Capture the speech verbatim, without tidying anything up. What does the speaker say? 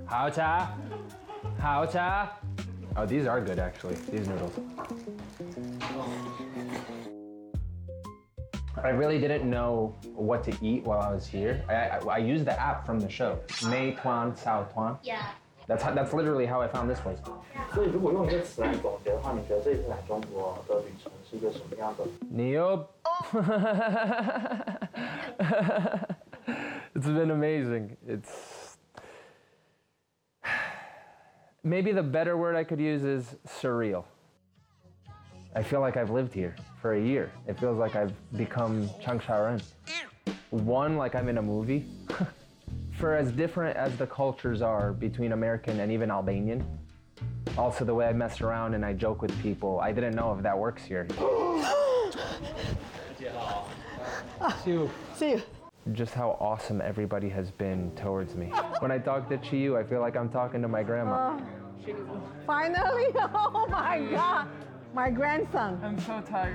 好茶，好茶. Oh, these are good actually. These noodles. I really didn't know what to eat while I was here. I, I, I used the app from the show, Mei Tuan Sao Tuan. Yeah. That's how, that's literally how I found this place. 所以如果用一个词来总结的话，你觉得这一次来中国的旅程是一个什么样的？ Neo. It's been amazing. It's maybe the better word I could use is surreal. I feel like I've lived here for a year. It feels like I've become Changsha-ren. One, like I'm in a movie. For as different as the cultures are between American and even Albanian, also the way I mess around and I joke with people, I didn't know if that works here. See you. See you. Just how awesome everybody has been towards me. When I talk to Chiyu, I feel like I'm talking to my grandma. Finally, oh my God, my grandson. I'm so tired.